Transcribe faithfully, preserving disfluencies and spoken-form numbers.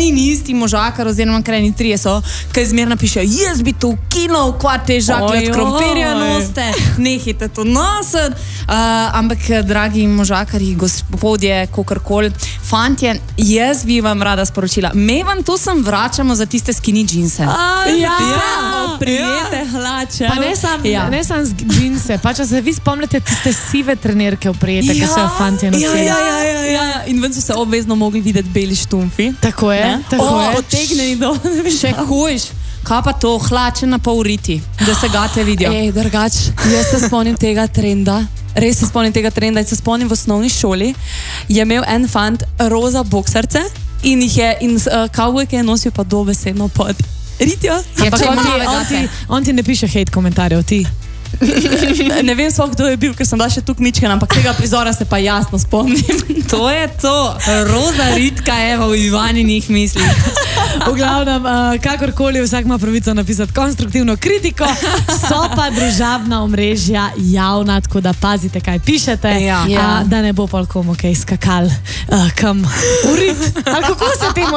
eni in isti možakar oziroma kar eni trije so, ki zmerno pišejo, jaz bi to ukinil, kva te žaklje od krompirja noste, nehite to nositi. Uh, ampak, dragi možakari, gospodje, kakorkoli, fantje, jaz bi vam rada sporočila. Me vam to sem vračamo za tiste skinny džinse. A, Ja, ja, prijete hlače. Pa ne sam, Ja. ne sam z džinse, pa če se vi spomnite tiste sive trenerke oprijete, ki so jo fantje Ja, nosili. ja, ja, ja, ja. In ven so se obvezno mogli videti beli štumfi. Tako je, Ne? tako O, je. potegnjeni dol. Še hujš, kaj pa to, hlače na pol riti, da se gate vidijo. Ej, drugač, jaz se spomnim tega trenda. Res se spomnim tega trenda in se spomnim v osnovni šoli. Je imel en fant roza boksarce in jih je, in uh, kavbojke je nosil pa dobesedno pod ritjo. Ja, Ampak če on ti, male on, ti, gate. on ti ne piše hate komentarjev, ti. Ne vem sploh, kdo je bil, ker sem da še tukaj mičken, ampak tega prizora se pa jasno spomnim. To je to, roza ritka, evo, v Ivaninih mislih. V glavnem, uh, kakorkoli, vsak ima pravico napisati konstruktivno kritiko, so pa družabna omrežja javna, tako da pazite, kaj pišete, Ja. uh, da ne bo pol komu kaj skakal uh, kam urit. Ali kako se temu